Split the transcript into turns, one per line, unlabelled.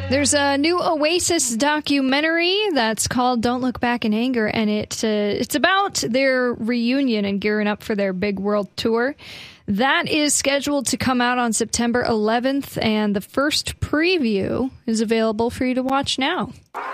There's a new Oasis documentary that's called Don't Look Back in Anger, and it's about their reunion and gearing up for their big world tour. That is scheduled to come out on September 11th, and the first preview is available for you to watch now.